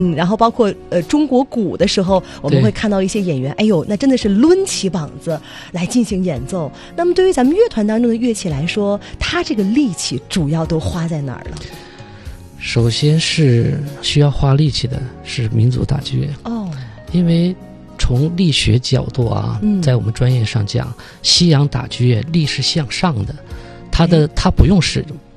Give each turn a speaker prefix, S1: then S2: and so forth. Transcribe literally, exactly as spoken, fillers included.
S1: 嗯，然后包括呃中国鼓的时候，我们会看到一些演员，哎呦，那真的是抡起膀子来进行演奏。那么对于咱们乐团当中的乐器来说，它这个力气主要都花在哪儿了？
S2: 首先是需要花力气的是民族打击乐
S1: 哦，
S2: 因为从力学角度啊，
S1: 嗯、
S2: 在我们专业上讲，西洋打击乐力是向上的，它的它不用使